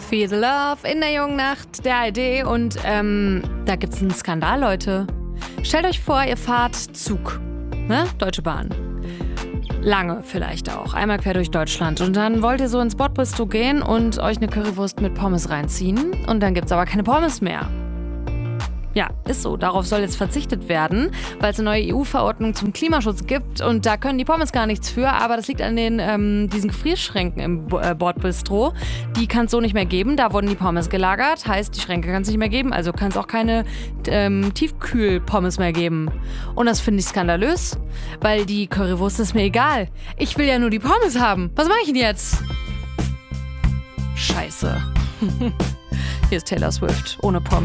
Feel the Love in der jungen Nacht der ARD und da gibt's einen Skandal, Leute. Stellt euch vor, ihr fahrt Zug, ne? Deutsche Bahn. Lange vielleicht auch, einmal quer durch Deutschland. Und dann wollt ihr so ins Bordbistro gehen und euch eine Currywurst mit Pommes reinziehen. Und dann gibt's aber keine Pommes mehr. Ja, ist so. Darauf soll jetzt verzichtet werden, weil es eine neue EU-Verordnung zum Klimaschutz gibt und da können die Pommes gar nichts für, aber das liegt an diesen Gefrierschränken im Bordbistro. Die kann es so nicht mehr geben, da wurden die Pommes gelagert, heißt die Schränke kann es nicht mehr geben, also kann es auch keine Tiefkühl-Pommes mehr geben. Und das finde ich skandalös, weil die Currywurst ist mir egal. Ich will ja nur die Pommes haben. Was mache ich denn jetzt? Scheiße. Hier ist Taylor Swift ohne Pommes.